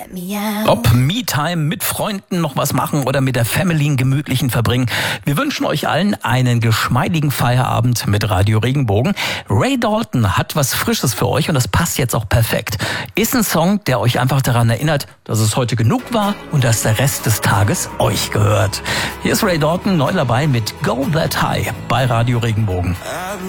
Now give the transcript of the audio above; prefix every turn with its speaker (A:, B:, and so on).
A: Ob Me-Time mit Freunden noch was machen oder mit der Family einen gemütlichen verbringen. Wir wünschen euch allen einen geschmeidigen Feierabend mit Radio Regenbogen. Ray Dalton hat was Frisches für euch und das passt jetzt auch perfekt. Ist ein Song, der euch einfach daran erinnert, dass es heute genug war und dass der Rest des Tages euch gehört. Hier ist Ray Dalton neu dabei mit Go That High bei Radio Regenbogen.